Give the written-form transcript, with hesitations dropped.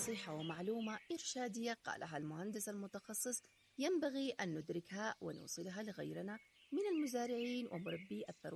نصيحة ومعلومة إرشادية قالها المهندس المتخصص ينبغي أن ندركها ونوصلها لغيرنا من المزارعين ومربي الثروة